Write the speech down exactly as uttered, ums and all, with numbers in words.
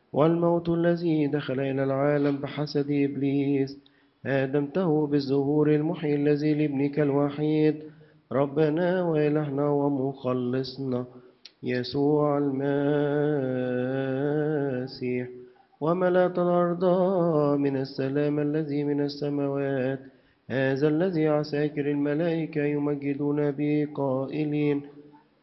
والموت الذي دخل إلى العالم بحسد إبليس آدمته بالظهور المحيي الذي لابنك الوحيد ربنا وإلهنا ومخلصنا يسوع المسيح، وملأت الأرض من السلام الذي من السماوات، هذا الذي عساكر الملائكة يمجدون به قائلين